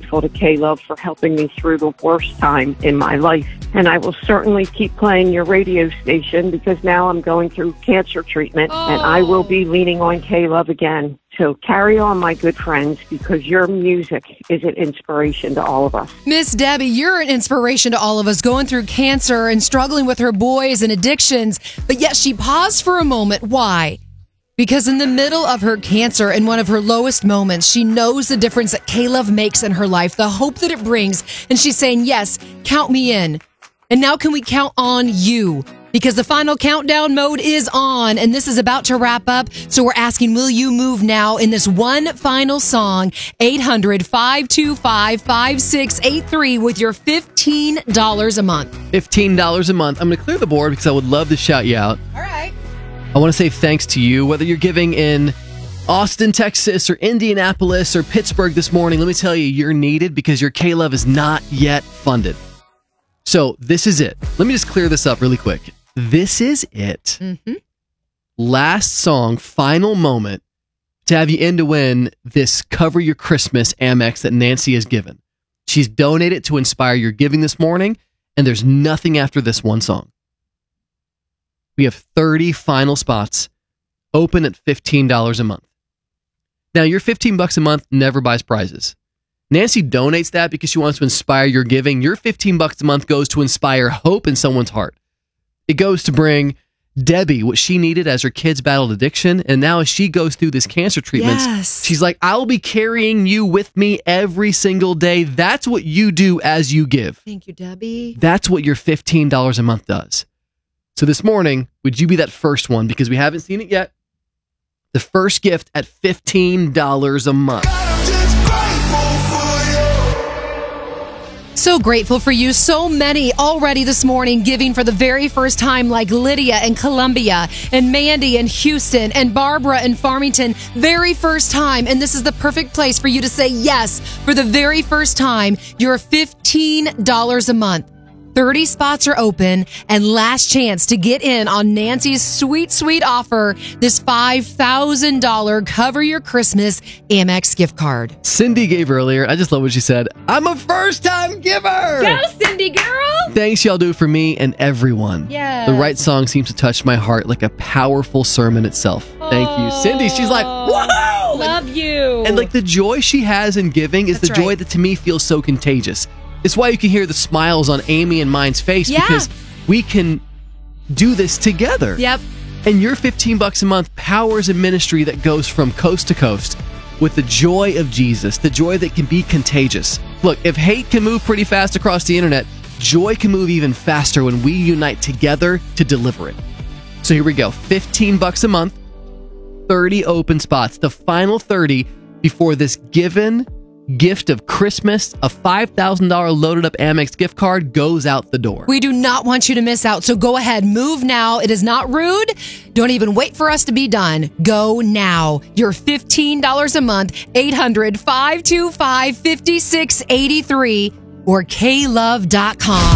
grateful to K-Love for helping me through the worst time in my life. And I will certainly keep playing your radio station because now I'm going through cancer treatment and I will be leaning on K-Love again. So carry on, my good friends, because your music is an inspiration to all of us. Miss Debbie, you're an inspiration to all of us going through cancer and struggling with her boys and addictions. But yet she paused for a moment. Why? Because in the middle of her cancer, in one of her lowest moments, she knows the difference that K-Love makes in her life, the hope that it brings. And she's saying, yes, count me in. And now can we count on you? Because the final countdown mode is on, and this is about to wrap up. So we're asking, will you move now in this one final song? 800-525-5683 with your $15 a month. $15 a month. I'm going to clear the board because I would love to shout you out. All right. I want to say thanks to you, whether you're giving in Austin, Texas, or Indianapolis, or Pittsburgh this morning. Let me tell you, you're needed because your K-Love is not yet funded. So this is it. Let me just clear this up really quick. This is it. Mm-hmm. Last song, final moment to have you in to win this Cover Your Christmas Amex that Nancy has given. She's donated to inspire your giving this morning, and there's nothing after this one song. We have 30 final spots open at $15 a month. Now, your $15 a month never buys prizes. Nancy donates that because she wants to inspire your giving. Your $15 a month goes to inspire hope in someone's heart. It goes to bring Debbie what she needed as her kids battled addiction. And now as she goes through this cancer treatment, she's like, I'll be carrying you with me every single day. That's what you do as you give. Thank you, Debbie. That's what your $15 a month does. So this morning, would you be that first one? Because we haven't seen it yet. The first gift at $15 a month. So grateful for you. So many already this morning giving for the very first time, like Lydia in Columbia and Mandy in Houston and Barbara in Farmington. Very first time. And this is the perfect place for you to say yes for the very first time. You're $15 a month. 30 spots are open and last chance to get in on Nancy's sweet, sweet offer, this $5,000 Cover Your Christmas Amex gift card. Cindy gave earlier. I just love what she said. I'm a first-time giver. Go, Cindy girl. Thanks y'all do for me and everyone. Yeah. The right song seems to touch my heart like a powerful sermon itself. Thank you. Cindy, she's like, whoa! Love you. And like the joy she has in giving is the joy that to me feels so contagious. It's why you can hear the smiles on Amy and mine's face because we can do this together. Yep. And your $15 a month powers a ministry that goes from coast to coast with the joy of Jesus, the joy that can be contagious. Look, if hate can move pretty fast across the internet, joy can move even faster when we unite together to deliver it. So here we go. $15 a month, 30 open spots, the final 30 before this given gift of Christmas, a $5,000 loaded up Amex gift card goes out the door. We do not want you to miss out, so go ahead, move now. It is not rude. Don't even wait for us to be done. Go now. You're $15 a month, 800-525-5683 or klove.com.